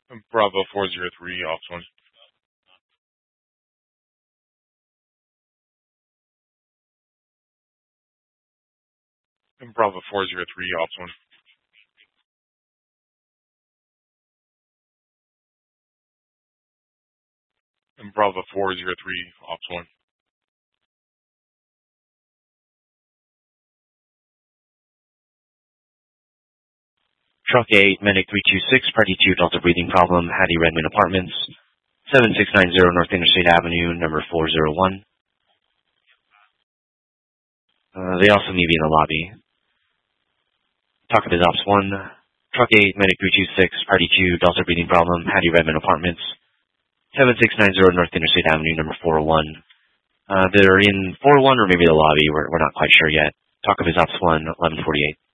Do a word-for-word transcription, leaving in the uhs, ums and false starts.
Bravo four zero three, Office one. Bravo four zero three, Office one. Bravo four zero three, Office one. Truck eight, Medic three two six, Party two, Delta breathing problem, Hattie Redmond Apartments, seven six nine zero North Interstate Avenue, number four zero one. Uh, they also may be in the lobby. Talk of his Ops one. Truck eight, Medic three two six, Party two, Delta breathing problem, Hattie Redmond Apartments, seven six nine zero North Interstate Avenue, number four oh one. Uh, they're in four oh one or maybe the lobby. We're, we're not quite sure yet. Talk of his Ops one, eleven forty-eight.